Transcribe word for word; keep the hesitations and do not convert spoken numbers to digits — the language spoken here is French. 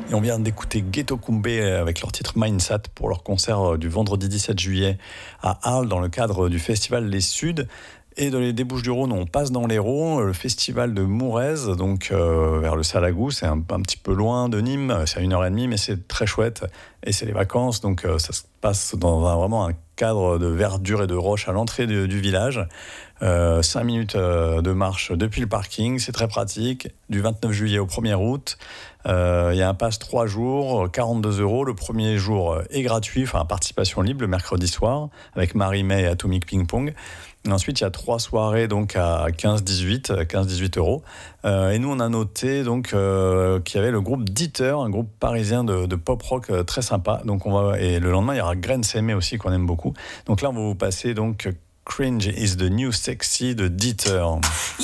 Et on vient d'écouter Ghetto Kumbe avec leur titre Mindsat pour leur concert du vendredi dix-sept juillet à Arles dans le cadre du festival Les Suds. Et dans les Bouches-du-Rhône, on passe dans l'Hérault, le festival de Mourez, donc euh, vers le Salagou, c'est un, un petit peu loin de Nîmes, c'est à une heure et demie, mais c'est très chouette. Et c'est les vacances, donc euh, ça se passe dans un, vraiment un cadre de verdure et de roche à l'entrée de, du village. Euh, cinq minutes euh, de marche depuis le parking, c'est très pratique. Du vingt-neuf juillet au premier août, il euh, y a un pass trois jours, quarante-deux euros. Le premier jour est gratuit, enfin participation libre le mercredi soir avec Marie-May et Atomic Ping Pong. Et ensuite, il y a trois soirées donc à quinze dix-huit euros. Euh, et nous, on a noté donc euh, qu'il y avait le groupe Dieter, un groupe parisien de, de pop rock euh, très sympa. Donc on va et le lendemain, il y aura Graine Sémé aussi qu'on aime beaucoup. Donc là, on va vous passer donc Cringe is the New Sexy de Dieter.